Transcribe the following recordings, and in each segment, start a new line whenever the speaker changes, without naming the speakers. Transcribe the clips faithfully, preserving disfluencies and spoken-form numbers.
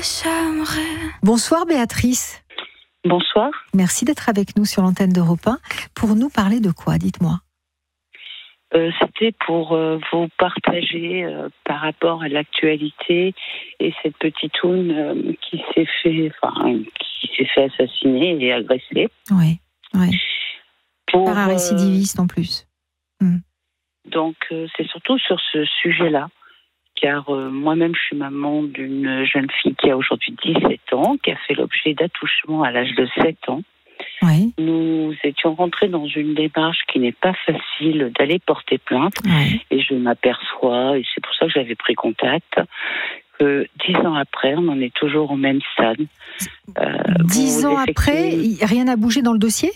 j'aimerais.
Bonsoir Béatrice.
Bonsoir.
Merci d'être avec nous sur l'antenne d'Europe un. Pour nous parler de quoi, dites-moi?
Euh, c'était pour euh, vous partager euh, par rapport à l'actualité et cette petite toune euh, qui s'est fait, enfin, qui s'est fait assassiner et agresser.
Oui, oui.
Pour,
Par un récidiviste
euh,
en plus. Hmm.
Donc euh, c'est surtout sur ce sujet-là, car euh, moi-même je suis maman d'une jeune fille qui a aujourd'hui dix-sept ans, qui a fait l'objet d'attouchement à l'âge de sept ans.
Oui.
Nous étions rentrés dans une démarche qui n'est pas facile d'aller porter plainte.
Oui.
Et je m'aperçois, et c'est pour ça que j'avais pris contact, que dix ans après, on en est toujours au même stade. Euh,
Dix ans après,
effectuez...
rien n'a bougé dans le dossier?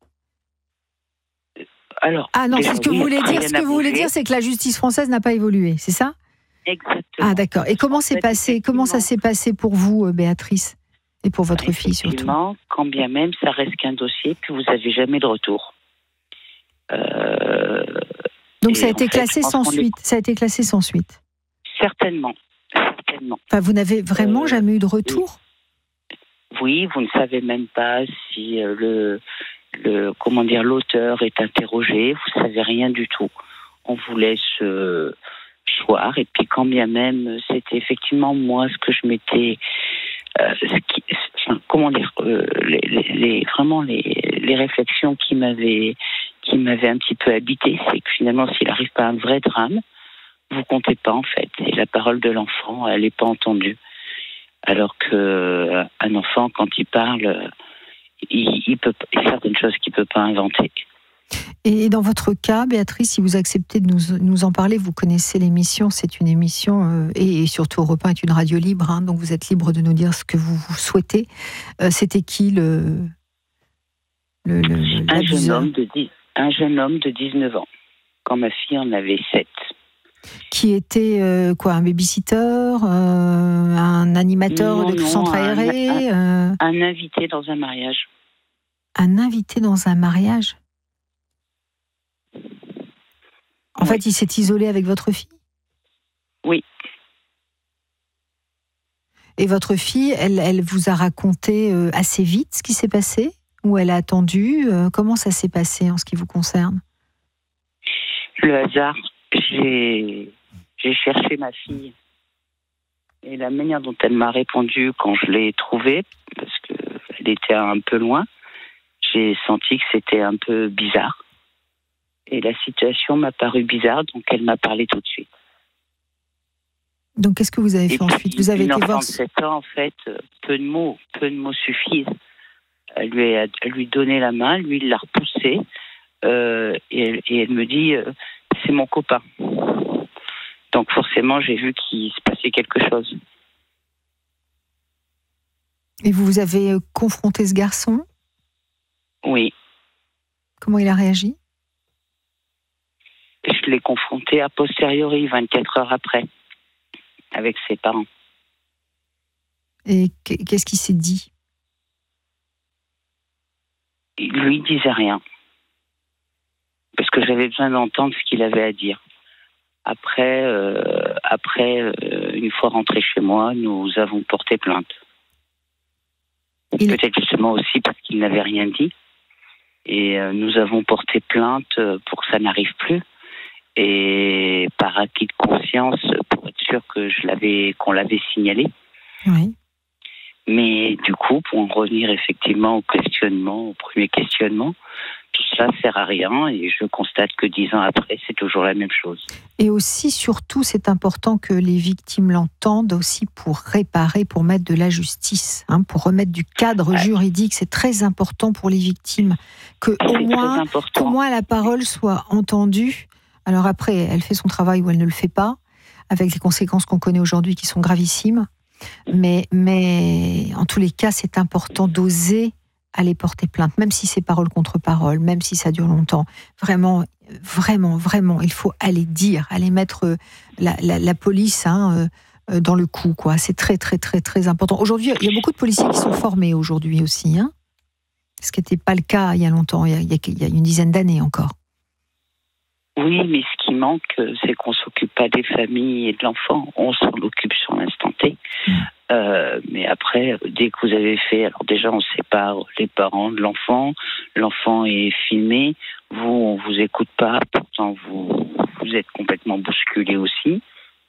Alors,
ah non,
déjà,
c'est ce que
oui,
vous voulez dire.
rien
Ce
n'a
que vous voulez
bougé.
dire, c'est que la justice française n'a pas évolué, c'est ça?
Exactement.
Ah d'accord. Et comment
En
s'est
fait,
passé Comment ça s'est passé pour vous, Béatrice, et pour votre fille surtout?
Effectivement, quand bien même, ça reste qu'un dossier, puis vous n'avez jamais de retour. Euh...
Donc ça a
Et
été
en fait,
classé
je pense
sans
qu'on est-
suite. Ça a été classé sans suite.
Certainement, certainement.
Enfin, vous n'avez vraiment
Euh,
jamais eu de retour?
Oui, vous ne savez même pas si euh, le, le, comment dire, l'auteur est interrogé. Vous savez rien du tout. On vous laisse euh, choir. Et puis, quand bien même, c'était effectivement moi ce que je m'étais, euh, ce qui, enfin, comment dire, euh, les, les, les- vraiment les, les réflexions qui m'avaient, qui m'avaient un petit peu habité, c'est que finalement, s'il n'arrive pas un vrai drame, vous comptez pas en fait. Et la parole de l'enfant, elle n'est pas entendue. Alors que un enfant, quand il parle, il, il peut, il y a certaines choses qu'il peut pas inventer.
Et dans votre cas, Béatrice, si vous acceptez de nous, nous en parler, vous connaissez l'émission, c'est une émission, euh, et, et surtout Europe un est une radio libre, hein, donc vous êtes libre de nous dire ce que vous, vous souhaitez. Euh, c'était qui le, le, le, le
Un jeune
l'abuseur
homme de dix, un jeune homme de dix-neuf ans, quand ma fille en avait sept.
Qui était euh, quoi, un babysitter, euh, un animateur
Non,
de
non,
centre
un-
aéré, euh,
Un invité dans un mariage.
un invité dans un mariage? En
Oui.
fait, il s'est isolé avec votre fille?
Oui.
Et votre fille, elle, elle vous a raconté euh, assez vite ce qui s'est passé? Ou elle a attendu? euh, Comment ça s'est passé en ce qui vous concerne?
Le hasard, j'ai, j'ai cherché ma fille. Et la manière dont elle m'a répondu quand je l'ai trouvée, parce qu'elle était un peu loin, j'ai senti que c'était un peu bizarre. Et la situation m'a paru bizarre, donc elle m'a parlé tout de suite.
Donc, qu'est-ce que vous avez
Et
fait ensuite?
puis,
Vous avez
une
été
enfant
voir...
de sept ans, en fait, euh, peu de mots, peu de mots suffisent. Elle lui a, elle lui donnait la main, lui il l'a repoussée, euh, et, elle, et elle me dit euh, c'est mon copain. Donc forcément, j'ai vu qu'il se passait quelque chose.
Et vous vous avez euh, confronté ce garçon?
Oui,
Comment il a réagi?
je l'ai confronté a posteriori, vingt-quatre heures après, avec ses parents.
Et qu'est-ce qu'il s'est dit?
Il lui disait rien, parce que j'avais besoin d'entendre ce qu'il avait à dire. Après, euh, après euh, une fois rentré chez moi, nous avons porté plainte.
Il...
Peut-être justement aussi parce qu'il n'avait rien dit. Et euh, nous avons porté plainte pour que ça n'arrive plus. Et par acquis de conscience, pour être sûr que je l'avais, qu'on l'avait signalé.
Oui.
Mais du coup, pour en revenir effectivement au questionnement, au premier questionnement, tout cela sert à rien et je constate que dix ans après, c'est toujours la même chose.
Et aussi, surtout, c'est important que les victimes l'entendent aussi pour réparer, pour mettre de la justice, hein, pour remettre du cadre ouais. juridique. C'est très important pour les victimes que au moins, qu'au moins la parole soit entendue. Alors après, elle fait son travail ou elle ne le fait pas, avec les conséquences qu'on connaît aujourd'hui qui sont gravissimes. Mais, mais en tous les cas, c'est important d'oser aller porter plainte, même si c'est parole contre parole, même si ça dure longtemps. Vraiment, vraiment, vraiment, il faut aller dire, aller mettre la, la, la police hein, dans le coup, quoi. C'est très, très, très, très important. Aujourd'hui, il y a beaucoup de policiers qui sont formés aujourd'hui aussi, hein, ce qui n'était pas le cas il y a longtemps, il y a, il y a une dizaine d'années encore.
Oui, mais ce qui manque, c'est qu'on s'occupe pas des familles et de l'enfant. On s'en occupe sur l'instant T. Mmh. Euh, mais après, dès que vous avez fait, alors déjà on sépare les parents de l'enfant, l'enfant est filmé, vous on vous écoute pas, pourtant vous vous êtes complètement bousculé aussi.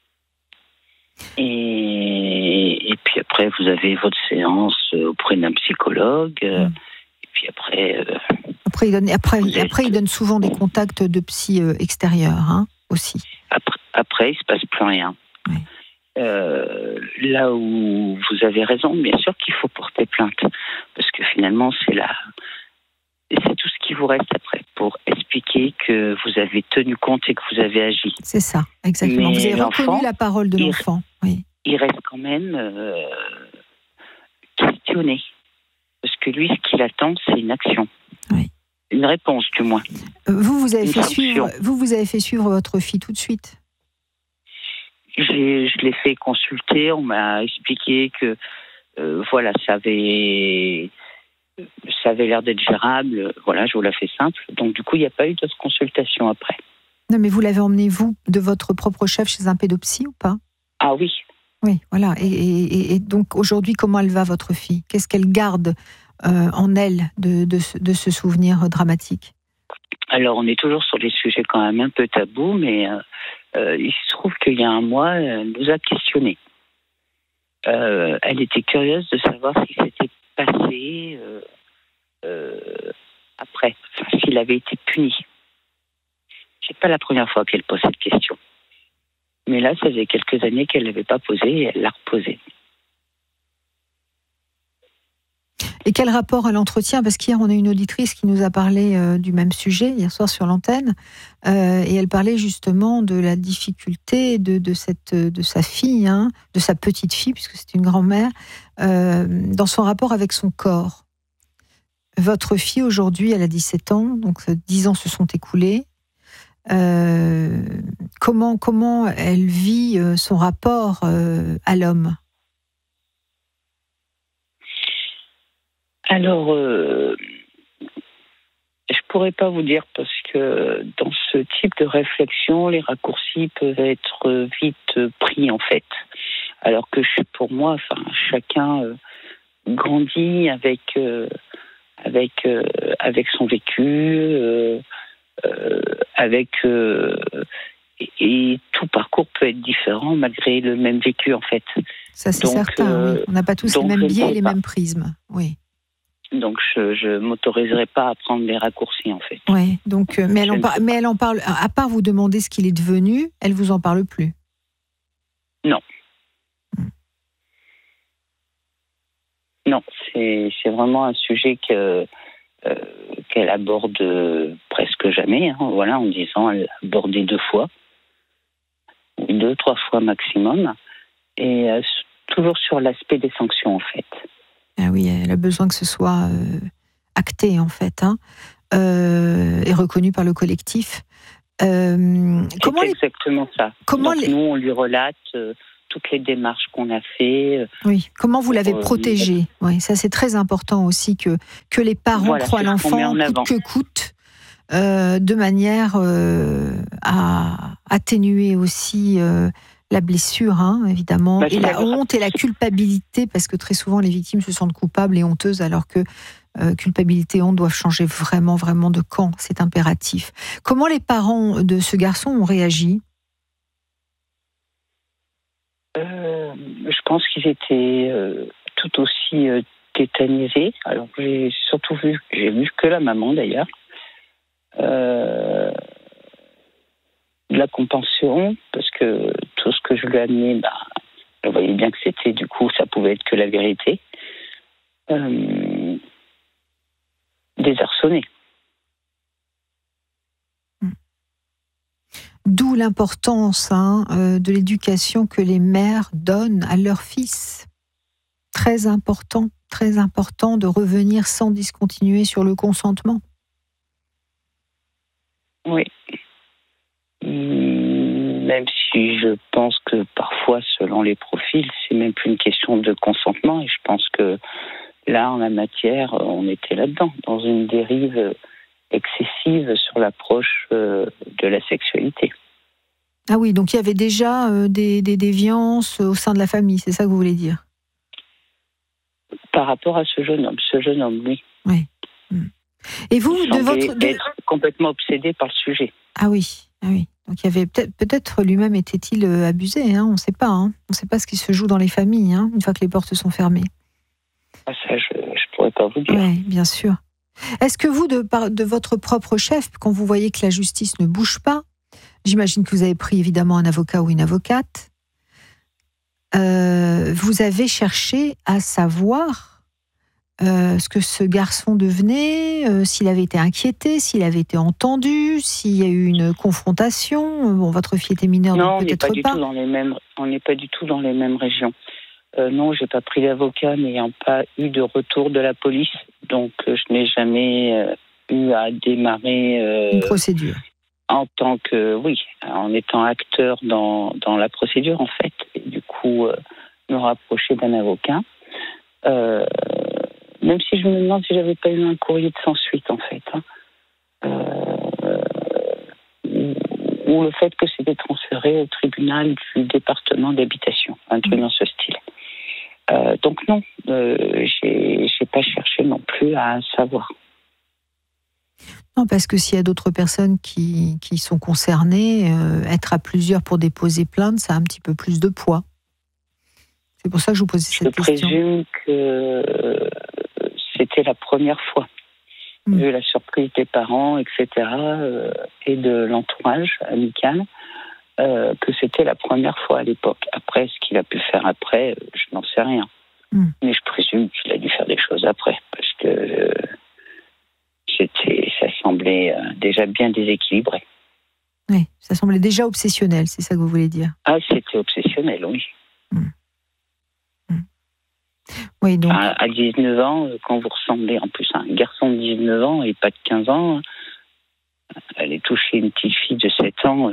Et, et puis après vous avez votre séance auprès d'un psychologue. Mmh. Et puis après. Euh,
après, il donne, après, après êtes... il donne souvent des contacts de psy euh, extérieurs, hein, aussi.
Après, après, il se passe plus rien.
Oui.
Euh, là où vous avez raison, bien sûr qu'il faut porter plainte, parce que finalement c'est là, c'est tout ce qui vous reste après pour expliquer que vous avez tenu compte et que vous avez agi.
C'est ça, exactement. Mais vous avez reconnu la parole de l'enfant.
Il,
oui.
il reste quand même euh, questionné, parce que lui, ce qu'il attend, c'est une action,
oui.
une réponse du moins.
Vous, vous avez fait suivre, vous, vous avez fait suivre votre fille tout de suite.
J'ai, je l'ai fait consulter, on m'a expliqué que euh, voilà, ça avait, ça avait l'air d'être gérable, voilà, je vous la fais simple. Donc du coup, il n'y a pas eu d'autres consultations après.
Non, mais vous l'avez emmenée, vous, de votre propre chef chez un pédopsie ou pas?
Ah oui.
Oui, voilà. Et, et, et donc aujourd'hui, comment elle va, votre fille? Qu'est-ce qu'elle garde euh, en elle de, de, de ce souvenir dramatique?
Alors, on est toujours sur des sujets quand même un peu tabous, mais euh, euh, il se trouve qu'il y a un mois, elle nous a questionnés. Euh, elle était curieuse de savoir ce qui s'était passé euh, euh, après, enfin, s'il avait été puni. C'est pas la première fois qu'elle pose cette question. Mais là, ça faisait quelques années qu'elle ne l'avait pas posée et elle l'a reposée.
Et quel rapport elle entretient? Parce qu'hier, on a une auditrice qui nous a parlé euh, du même sujet, hier soir sur l'antenne, euh, et elle parlait justement de la difficulté de, de, cette, de sa fille, hein, de sa petite fille, puisque c'est une grand-mère, euh, dans son rapport avec son corps. Votre fille, aujourd'hui, elle a dix-sept ans, donc dix ans se sont écoulés. Euh, comment, comment elle vit euh, son rapport euh, à l'homme?
Alors, euh, je pourrais pas vous dire parce que dans ce type de réflexion, les raccourcis peuvent être vite pris en fait. Alors que je, pour moi, enfin, chacun euh, grandit avec euh, avec euh, avec son vécu, euh, euh, avec euh, et, et tout parcours peut être différent malgré le même vécu en fait.
Ça c'est donc, certain. Euh, oui. On n'a pas tous les mêmes biais et les pas. mêmes prismes. Oui.
Donc, je ne m'autoriserai pas à prendre les raccourcis, en fait.
Oui, donc, mais, elle en par, mais elle en parle, à part vous demander ce qu'il est devenu, elle ne vous en parle plus?
Non. Hmm. Non, c'est, c'est vraiment un sujet que, euh, qu'elle aborde presque jamais, hein, voilà, en disant elle l'a abordé deux fois, deux, trois fois maximum, et euh, toujours sur l'aspect des sanctions, en fait.
Ah oui, elle a besoin que ce soit euh, acté, en fait, hein, euh, et reconnu par le collectif.
Euh, comment c'est exactement les... ça. Comment Donc, les... Nous, on lui relate euh, toutes les démarches qu'on a fait. Euh,
oui, comment vous l'avez euh, protégé? Les... Oui, ça c'est très important aussi, que, que les parents voilà, croient l'enfant coûte que coûte, euh, de manière euh, à atténuer aussi... Euh, la blessure, hein, évidemment, bah, et la honte et la culpabilité, parce que très souvent les victimes se sentent coupables et honteuses, alors que euh, culpabilité et honte doivent changer vraiment, vraiment de camp, c'est impératif. Comment les parents de ce garçon ont réagi?
euh, Je pense qu'ils étaient euh, tout aussi euh, tétanisés. Alors j'ai surtout vu, j'ai vu que la maman d'ailleurs. Euh... de la compassion, parce que tout ce que je lui ai amené, bah, je voyais bien que c'était, du coup, ça pouvait être que la vérité. Euh, désarçonné.
D'où l'importance hein, de l'éducation que les mères donnent à leurs fils. Très important, très important de revenir sans discontinuer sur le consentement.
Oui. Même si je pense que parfois, selon les profils, c'est même plus une question de consentement. Et je pense que là, en la matière, on était là-dedans, dans une dérive excessive sur l'approche euh, de la sexualité.
Ah oui, donc il y avait déjà euh, des, des déviances au sein de la famille, c'est ça que vous voulez dire?
Par rapport à ce jeune homme, ce jeune homme, oui.
Oui. Et vous,
il
de votre... De...
être complètement obsédé par le sujet.
Ah oui, ah oui. Donc il y avait peut-être, peut-être lui-même était-il abusé, hein, on ne sait pas. Hein. On ne sait pas ce qui se joue dans les familles, hein, une fois que les portes sont fermées.
Ah, ça, je ne pourrais pas vous dire.
Oui, bien sûr. Est-ce que vous, de, de votre propre chef, quand vous voyez que la justice ne bouge pas, j'imagine que vous avez pris évidemment un avocat ou une avocate, euh, vous avez cherché à savoir euh, ce que ce garçon devenait, euh, s'il avait été inquiété, s'il avait été entendu, s'il y a eu une confrontation. Bon, votre fille était mineure,
non,
donc peut-être pas.
Non, on n'est pas du tout dans les mêmes régions. Euh, non, j'ai pas pris d'avocat, n'ayant pas eu de retour de la police, donc euh, je n'ai jamais euh, eu à démarrer euh,
une procédure.
En tant que, oui, en étant acteur dans, dans la procédure, en fait, et du coup, euh, me rapprocher d'un avocat. Euh, même si je me demande si j'avais pas eu un courrier de sans suite, en fait. Hein. Euh, ou le fait que c'était transféré au tribunal du département d'habitation, un truc dans ce style. Euh, donc non, euh, j'ai, j'ai pas cherché non plus à savoir.
Non, parce que s'il y a d'autres personnes qui, qui sont concernées, euh, être à plusieurs pour déposer plainte, ça a un petit peu plus de poids. C'est pour ça que je vous posais cette
je
question.
Je présume que c'était la première fois, mmh. vu la surprise des parents, et cetera, euh, et de l'entourage amical, euh, que c'était la première fois à l'époque. Après, ce qu'il a pu faire après, je n'en sais rien. Mmh. Mais je présume qu'il a dû faire des choses après, parce que euh, c'était, ça semblait euh, déjà bien déséquilibré.
Oui, ça semblait déjà obsessionnel, c'est ça que vous voulez dire?
Ah, c'était obsessionnel, oui. Mmh.
Mmh. Oui, donc...
À, à dix-neuf ans, quand vous ressemblez en plus à un garçon de dix-neuf ans et pas de quinze ans, aller toucher une petite fille de sept ans,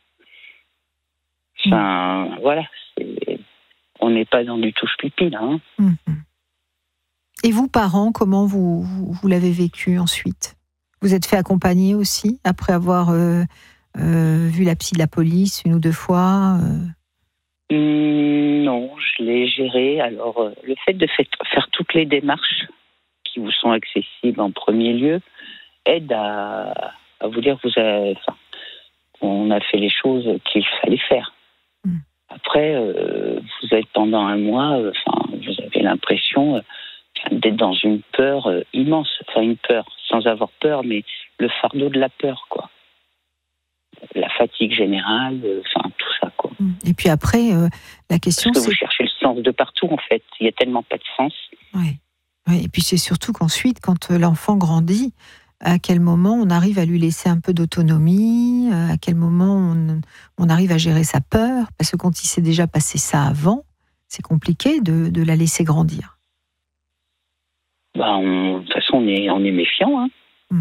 enfin, mmh. voilà, c'est... on n'est pas dans du touche-pipi, là. Hein.
Mmh. Et vous, parents, comment vous, vous, vous l'avez vécu ensuite? Vous êtes fait accompagner aussi, après avoir euh, euh, vu la psy de la police une ou deux fois euh...
mmh, Non, je l'ai géré. Alors, euh, le fait de fait, faire toutes les démarches qui vous sont accessibles en premier lieu aide à, à vous dire que vous avez, enfin, on a fait les choses qu'il fallait faire. Mmh. Après, euh, vous êtes pendant un mois, euh, enfin, vous avez l'impression... Euh, d'être dans une peur euh, immense, enfin une peur, sans avoir peur, mais le fardeau de la peur, quoi. La fatigue générale, euh, enfin tout ça, quoi.
Et puis après, euh, la question
Parce que
c'est...
vous cherchez le sens de partout, en fait. Il y a tellement pas de sens.
Oui. Oui. Et puis c'est surtout qu'ensuite, quand l'enfant grandit, à quel moment on arrive à lui laisser un peu d'autonomie, à quel moment on, on arrive à gérer sa peur, parce que quand il s'est déjà passé ça avant, c'est compliqué de, de la laisser grandir.
Bah, on, de toute façon, on est, on est méfiant. Hein. Mm.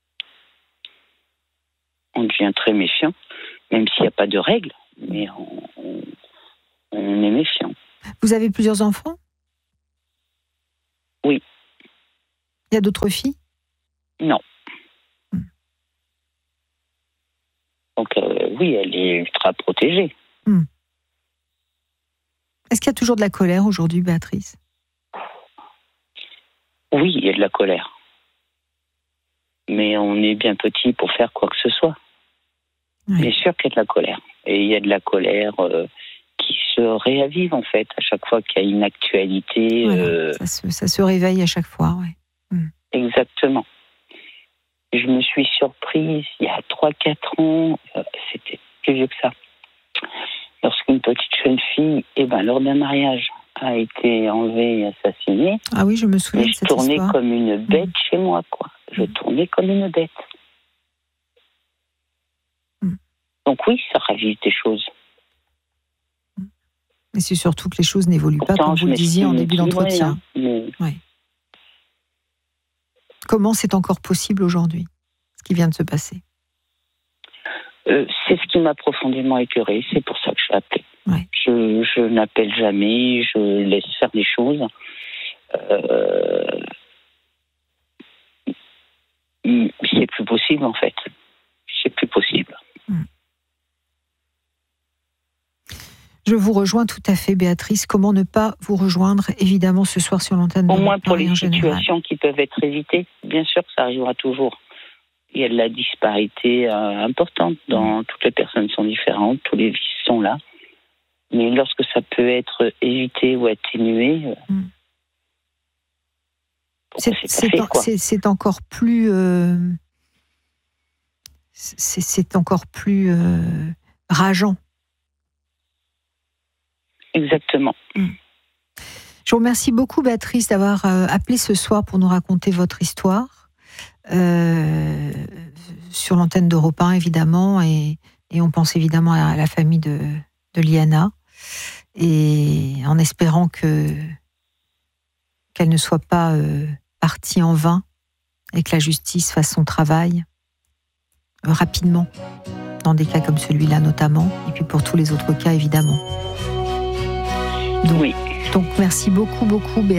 On devient très méfiant, même s'il n'y a pas de règles, mais on, on, on est méfiant.
Vous avez plusieurs enfants?
Oui.
Il y a d'autres filles?
Non. Mm. Donc, euh, oui, elle est ultra protégée. Mm.
Est-ce qu'il y a toujours de la colère aujourd'hui, Béatrice?
Oui, il y a de la colère. Mais on est bien petit pour faire quoi que ce soit. Oui. Bien sûr qu'il y a de la colère. Et il y a de la colère euh, qui se réavive, en fait, à chaque fois qu'il y a une actualité.
Voilà,
euh...
ça, se, ça se réveille à chaque fois, oui.
Mmh. Exactement. Je me suis surprise, il y a trois quatre ans, euh, c'était plus vieux que ça, lorsqu'une petite jeune fille, eh ben, lors d'un mariage, a été enlevée et assassinée.
Ah oui, je me souviens de cette histoire.
Je tournais comme une bête mmh. chez moi, quoi. Je mmh. tournais comme une bête. Mmh. Donc oui, ça ravive des choses.
Mais c'est surtout que les choses n'évoluent Pourtant, pas, comme vous le disiez en début d'entretien. Hein, mais... ouais. Comment c'est encore possible aujourd'hui, ce qui vient de se passer?
euh, C'est ce qui m'a profondément écœurée, c'est pour ça que je l'ai appelé. Ouais. Je, je n'appelle jamais, je laisse faire des choses. Euh, c'est plus possible en fait. C'est plus possible. Mm.
Je vous rejoins tout à fait, Béatrice. Comment ne pas vous rejoindre, évidemment, ce soir sur l'antenne de
Au moins pour les situations
général.
qui peuvent être évitées. Bien sûr que ça arrivera toujours. Il y a de la disparité euh, importante. Dans, toutes les personnes sont différentes, tous les vices sont là. Mais lorsque ça peut être évité ou atténué,
mm. c'est,
c'est,
c'est,
fait,
en, c'est, c'est encore plus... Euh, c'est, c'est encore plus euh, rageant.
Exactement.
Mm. Je vous remercie beaucoup, Béatrice, d'avoir euh, appelé ce soir pour nous raconter votre histoire euh, sur l'antenne d'Europe un, évidemment, et, et on pense évidemment à la famille de, de Liana, et en espérant que qu'elle ne soit pas euh, partie en vain et que la justice fasse son travail euh, rapidement, dans des cas comme celui-là notamment, et puis pour tous les autres cas, évidemment. Donc,
oui.
donc merci beaucoup, beaucoup, Béatrice.